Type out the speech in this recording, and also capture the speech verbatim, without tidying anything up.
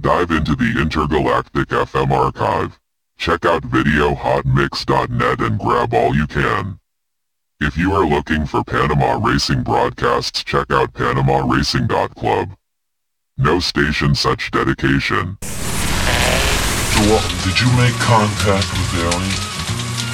Dive into the Intergalactic F M archive. Check out video hot mix dot net and grab all you can. If you are looking for Panama racing broadcasts, check out panama racing dot club. No station such dedication. So, uh, did you make contact with aliens?